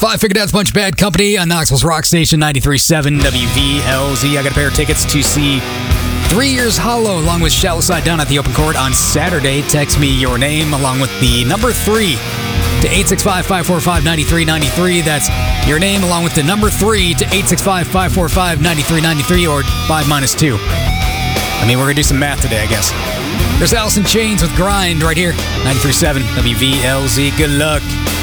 Five Finger Death Punch Bad Company on Knoxville's Rock Station 93.7 WVLZ. I got a pair of tickets to see 3 Years Hollow along with Shallow Side Down at the Open Court on Saturday. Text me your name along with the number 3 to 865-545-9393. That's your name along with the number 3 to 865-545-9393 or 5-2. I mean, we're going to do some math today, I guess. There's Alice in Chains with Grind right here. 93.7 WVLZ. Good luck.